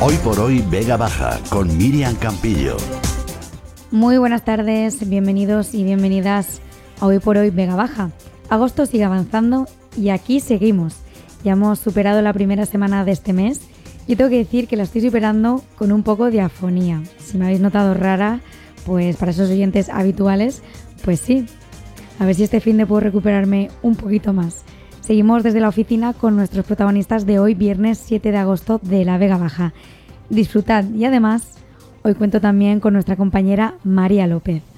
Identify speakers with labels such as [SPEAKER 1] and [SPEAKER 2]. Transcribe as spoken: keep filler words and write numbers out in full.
[SPEAKER 1] Hoy por hoy Vega Baja con Miriam Campillo.
[SPEAKER 2] Muy buenas tardes, bienvenidos y bienvenidas a Hoy por hoy Vega Baja. Agosto sigue avanzando y aquí seguimos. Ya hemos superado la primera semana de este mes. Yo tengo que decir que la estoy superando con un poco de afonía. Si me habéis notado rara, pues para esos oyentes habituales, pues sí. A ver si este fin de puedo recuperarme un poquito más. Seguimos desde la oficina con nuestros protagonistas de hoy, viernes siete de agosto de la Vega Baja. Disfrutad y además, hoy cuento también con nuestra compañera María López.